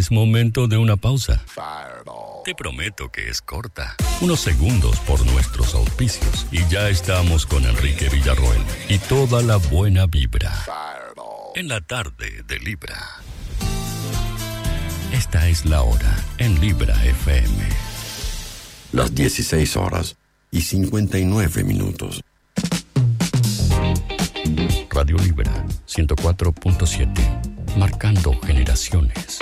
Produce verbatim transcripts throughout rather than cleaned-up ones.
Es momento de una pausa. Te prometo que es corta. Unos segundos por nuestros auspicios. Y ya estamos con Enrique Villarroel y toda la buena vibra. En la tarde de Libra. Esta es la hora en Libra F M. Las dieciséis horas y cincuenta y nueve minutos. Radio Libra ciento cuatro punto siete. Marcando generaciones.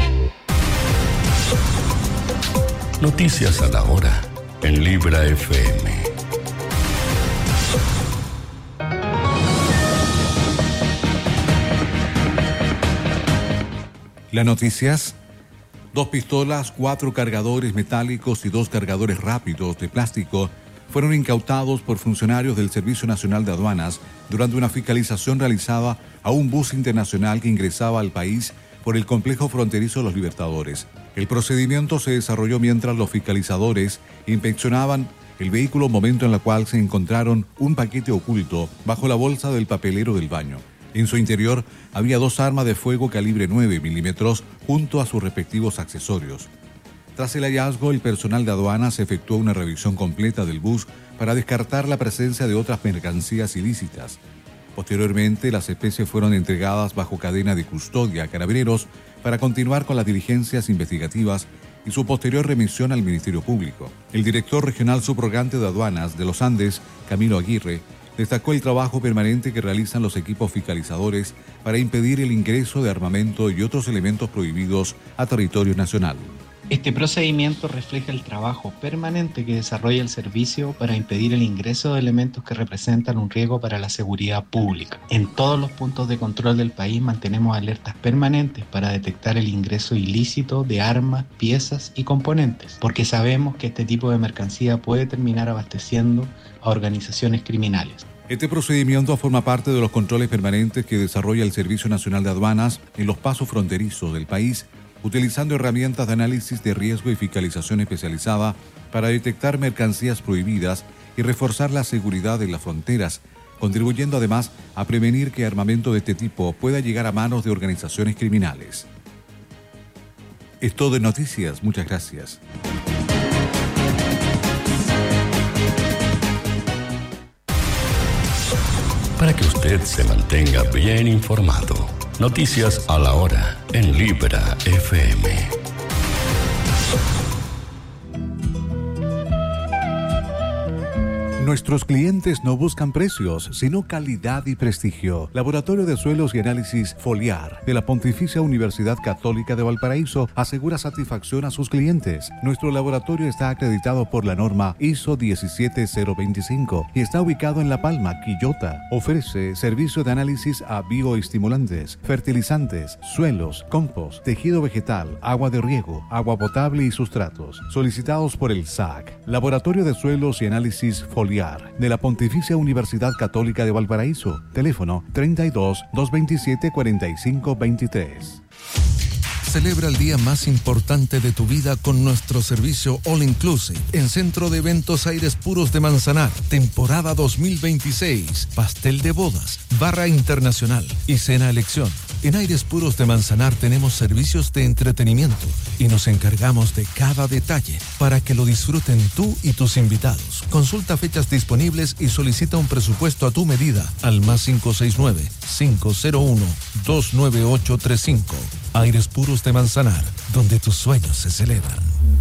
Noticias a la hora en Libra F M. Las noticias: dos pistolas, cuatro cargadores metálicos y dos cargadores rápidos de plástico fueron incautados por funcionarios del Servicio Nacional de Aduanas durante una fiscalización realizada a un bus internacional que ingresaba al país por el complejo fronterizo de Los Libertadores. El procedimiento se desarrolló mientras los fiscalizadores inspeccionaban el vehículo, momento en el cual se encontraron un paquete oculto bajo la bolsa del papelero del baño. En su interior había dos armas de fuego calibre nueve milímetros junto a sus respectivos accesorios. Tras el hallazgo, el personal de aduanas efectuó una revisión completa del bus para descartar la presencia de otras mercancías ilícitas. Posteriormente, las especies fueron entregadas bajo cadena de custodia a Carabineros para continuar con las diligencias investigativas y su posterior remisión al Ministerio Público. El director regional subrogante de aduanas de los Andes, Camilo Aguirre, destacó el trabajo permanente que realizan los equipos fiscalizadores para impedir el ingreso de armamento y otros elementos prohibidos a territorio nacional. Este procedimiento refleja el trabajo permanente que desarrolla el servicio para impedir el ingreso de elementos que representan un riesgo para la seguridad pública. En todos los puntos de control del país mantenemos alertas permanentes para detectar el ingreso ilícito de armas, piezas y componentes, porque sabemos que este tipo de mercancía puede terminar abasteciendo a organizaciones criminales. Este procedimiento forma parte de los controles permanentes que desarrolla el Servicio Nacional de Aduanas en los pasos fronterizos del país, utilizando herramientas de análisis de riesgo y fiscalización especializada para detectar mercancías prohibidas y reforzar la seguridad de las fronteras, contribuyendo además a prevenir que armamento de este tipo pueda llegar a manos de organizaciones criminales. Es todo en noticias. Muchas gracias. Para que usted se mantenga bien informado. Noticias a la hora en Libra F M. Nuestros clientes no buscan precios, sino calidad y prestigio. Laboratorio de Suelos y Análisis Foliar de la Pontificia Universidad Católica de Valparaíso asegura satisfacción a sus clientes. Nuestro laboratorio está acreditado por la norma I S O diecisiete cero veinticinco y está ubicado en La Palma, Quillota. Ofrece servicio de análisis a bioestimulantes, fertilizantes, suelos, compost, tejido vegetal, agua de riego, agua potable y sustratos. Solicitados por el S A C. Laboratorio de Suelos y Análisis Foliar de la Pontificia Universidad Católica de Valparaíso. Teléfono treinta y dos, doscientos veintisiete, cuarenta y cinco veintitrés. Celebra el día más importante de tu vida con nuestro servicio All Inclusive en Centro de Eventos Aires Puros de Manzanar, temporada dos mil veintiséis, pastel de bodas, barra internacional y cena elección. En Aires Puros de Manzanar tenemos servicios de entretenimiento y nos encargamos de cada detalle para que lo disfruten tú y tus invitados. Consulta fechas disponibles y solicita un presupuesto a tu medida al más cinco seis nueve, cinco cero uno, dos nueve ocho tres cinco. Aires Puros de Manzanar, donde tus sueños se celebran.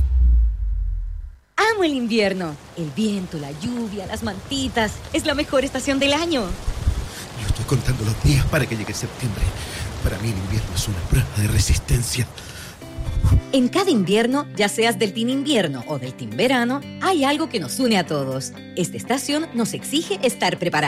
Amo el invierno. El viento, la lluvia, las mantitas. Es la mejor estación del año. Yo estoy contando los días para que llegue septiembre. Para mí el invierno es una prueba de resistencia. En cada invierno, ya seas del team invierno o del team verano, hay algo que nos une a todos. Esta estación nos exige estar preparados.